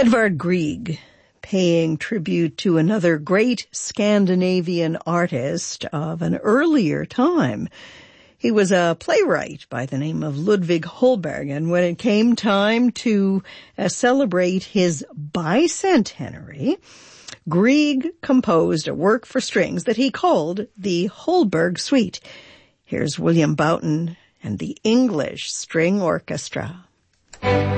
Edvard Grieg, paying tribute to another great Scandinavian artist of an earlier time. He was a playwright by the name of Ludvig Holberg, and when it came time to celebrate his bicentenary, Grieg composed a work for strings that he called the Holberg Suite. Here's William Boughton and the English String Orchestra.